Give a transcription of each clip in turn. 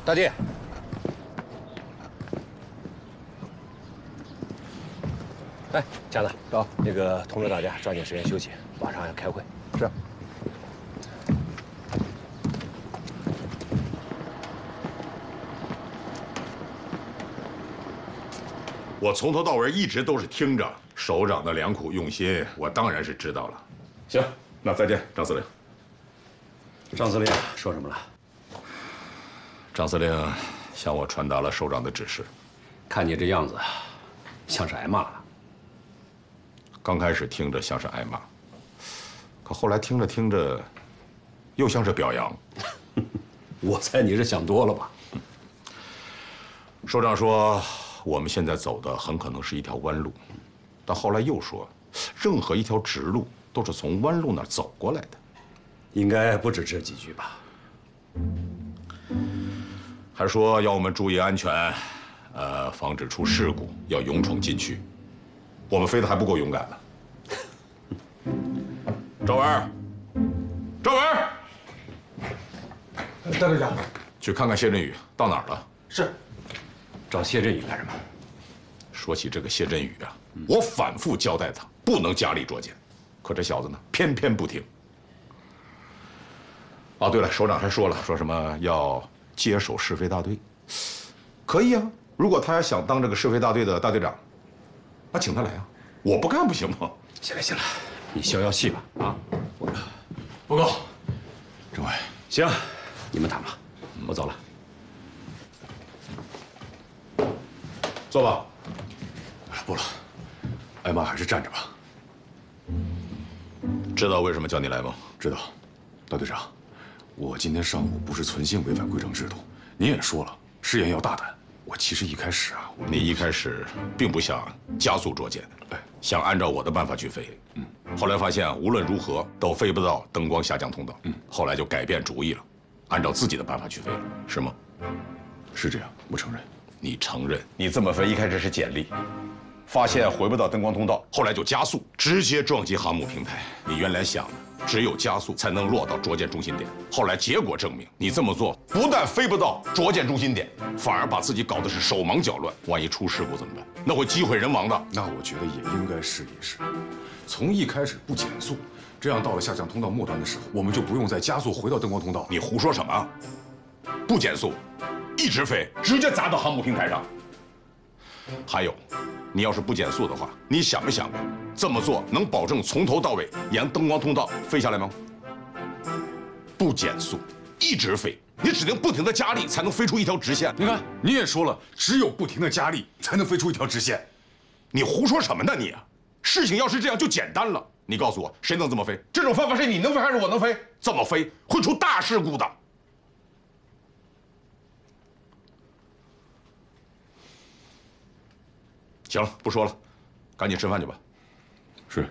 大弟。哎，强子，走，那个通知大家抓紧时间休息，晚上要开会。 是。 我从头到尾一直都是听着首长的良苦用心，我当然是知道了。行，那再见，张司令。 张司令说什么了？ 张司令向我传达了首长的指示。 看你这样子，像是挨骂了。 刚开始听着像是挨骂，可后来听着听着，又像是表扬。 我猜你是想多了吧？ 首长说，我们现在走的很可能是一条弯路，但后来又说，任何一条直路都是从弯路那儿走过来的。 应该不止这几句吧？ 还说要我们注意安全，防止出事故，要勇闯禁区。我们飞得还不够勇敢呢。赵文，赵文， 大队长， 去看看谢振宇到哪儿了。 是。 找谢振宇干什么？ 说起这个谢振宇啊，我反复交代他不能加力捉奸，可这小子呢，偏偏不听。哦，对了，首长还说了，说什么要接手试飞大队，可以啊。如果他要想当这个试飞大队的大队长，那请他来啊，我不干不行吗？ 行了行了，你消消气吧啊！ 报告，政委， 行，你们谈吧，我走了。 坐吧。 不了，挨骂还是站着吧。 知道为什么叫你来吗？ 知道，大队长，我今天上午不是存心违反规章制度，您也说了，试验要大胆。我其实一开始啊， 你一开始并不想加速捉奸，想按照我的办法去飞。后来发现无论如何都飞不到灯光下降通道。后来就改变主意了，按照自己的办法去飞了，是吗？ 是这样，我承认。 你承认你这么飞一开始是简历，发现回不到灯光通道，后来就加速，直接撞击航母平台。你原来想的只有加速才能落到捉奸中心点，后来结果证明，你这么做不但飞不到捉奸中心点，反而把自己搞得是手忙脚乱。万一出事故怎么办？那会机毁人亡的。 那我觉得也应该试一试，从一开始不减速，这样到了下降通道末端的时候，我们就不用再加速回到灯光通道。 你胡说什么？不减速，一直飞，直接砸到航母平台上。还有，你要是不减速的话，你想没想过这么做能保证从头到尾沿灯光通道飞下来吗？不减速，一直飞，你指定不停的加力才能飞出一条直线。 你看，你也说了，只有不停的加力才能飞出一条直线。 你胡说什么呢你？事情要是这样就简单了。你告诉我，谁能这么飞？这种方法是你能飞还是我能飞？这么飞会出大事故的。行了，不说了，赶紧吃饭去吧。 是。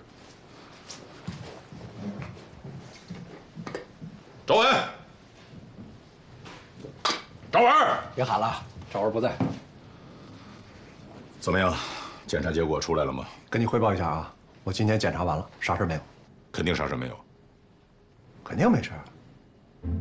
赵文，赵文， 别喊了，赵文不在。 怎么样？检查结果出来了吗？ 跟你汇报一下啊，我今天检查完了，啥事没有。 肯定啥事没有。 肯定没事。